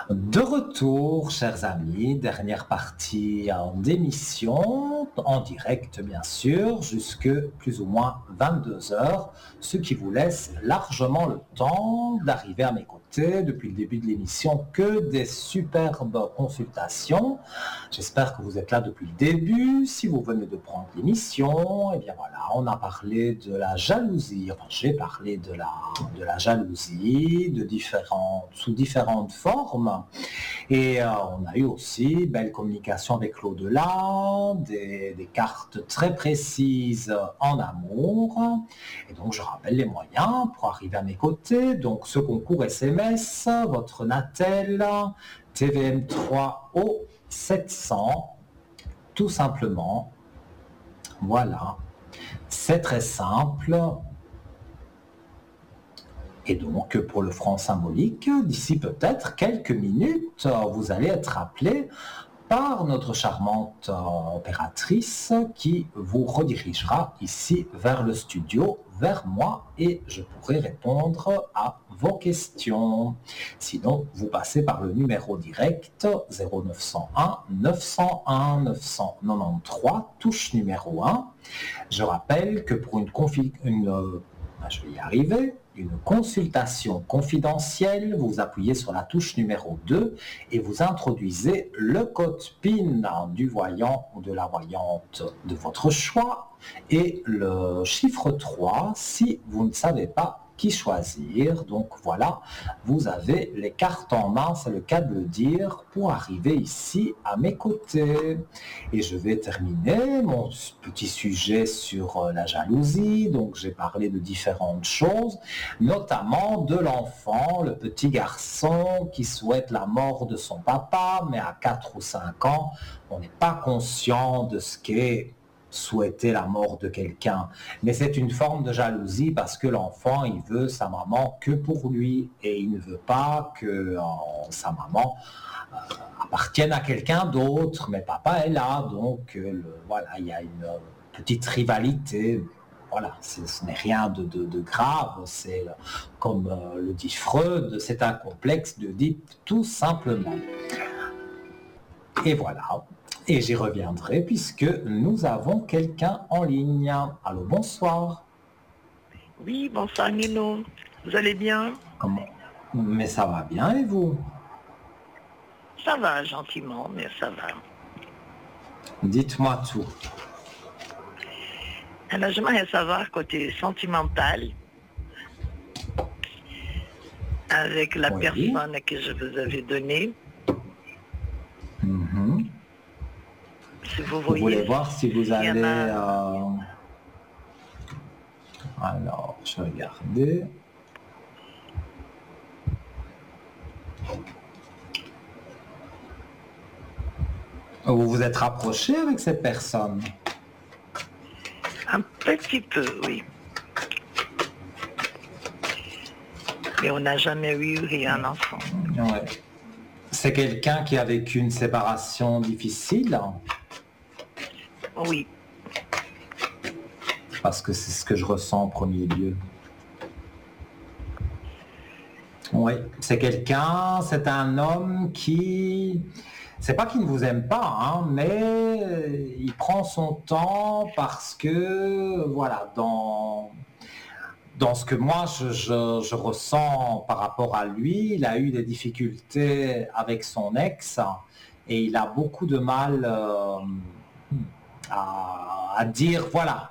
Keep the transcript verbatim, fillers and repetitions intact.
De retour, chers amis, dernière partie euh, d'émission, en direct bien sûr, jusque plus ou moins vingt-deux heures, ce qui vous laisse largement le temps d'arriver à mes côtés depuis le début de l'émission. Que des superbes consultations. J'espère que vous êtes là depuis le début. Si vous venez de prendre l'émission, eh bien voilà, on a parlé de la jalousie, enfin j'ai parlé de la, de la jalousie, de différentes, sous différentes formes. Et euh, on a eu aussi belle communication avec l'au-delà, des, des cartes très précises en amour. Et donc je rappelle les moyens pour arriver à mes côtés. Donc ce concours S M S, votre Natel, T V M trois O sept cents, tout simplement. Voilà, c'est très simple. Et donc, pour le franc symbolique, d'ici peut-être quelques minutes, vous allez être appelé par notre charmante opératrice qui vous redirigera ici vers le studio, vers moi, et je pourrai répondre à vos questions. Sinon, vous passez par le numéro direct zéro neuf cent un neuf cent un neuf cent quatre-vingt-treize, touche numéro un. Je rappelle que pour une, confi- une euh, je vais y arriver, une consultation confidentielle, vous appuyez sur la touche numéro deux et vous introduisez le code P I N du voyant ou de la voyante de votre choix et le chiffre trois si vous ne savez pas qui choisir. Donc voilà, vous avez les cartes en main, c'est le cas de le dire, pour arriver ici à mes côtés. Et je vais terminer mon petit sujet sur la jalousie. Donc j'ai parlé de différentes choses, notamment de l'enfant, le petit garçon qui souhaite la mort de son papa, mais à quatre ou cinq ans, on n'est pas conscient de ce qu'est souhaiter la mort de quelqu'un. Mais c'est une forme de jalousie parce que l'enfant, il veut sa maman que pour lui et il ne veut pas que euh, sa maman euh, appartienne à quelqu'un d'autre. Mais papa est là, donc euh, le, voilà, il y a une euh, petite rivalité. Voilà, ce n'est rien de, de, de grave, c'est comme euh, le dit Freud, c'est un complexe d'Oedipe tout simplement. Et voilà, et j'y reviendrai puisque nous avons quelqu'un en ligne. Allô, bonsoir. Oui, bonsoir Nino, vous allez bien? Comment? Mais ça va bien et vous? Ça va gentiment, mais ça va. Dites-moi tout. Alors j'aimerais savoir côté sentimental, avec la Oui. personne que je vous avais donnée. Mm-hmm. Si vous Vous voyez. voulez voir si vous il y en allez... a- euh, Alors, je vais regarder. Vous vous êtes rapproché avec cette personne? Un petit peu, oui. Mais on n'a jamais eu rien enfant. Ouais. C'est quelqu'un qui a vécu une séparation difficile? Oui, Parce que c'est ce que je ressens en premier lieu. Oui, c'est quelqu'un, c'est un homme qui, c'est pas qu'il ne vous aime pas, hein, mais il prend son temps parce que, voilà, dans, dans ce que moi je, je, je ressens par rapport à lui, il a eu des difficultés avec son ex et il a beaucoup de mal euh, à, à dire, voilà,